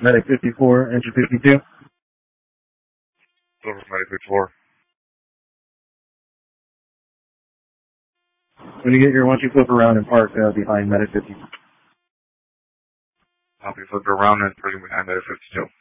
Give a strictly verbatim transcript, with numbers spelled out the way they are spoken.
Medic fifty-four, engine fifty-two. Silver Medic fifty-four. When you get your, once you flip around and park uh, behind Medic fifty-two. I'll be flipped around and parking behind Medic fifty-two.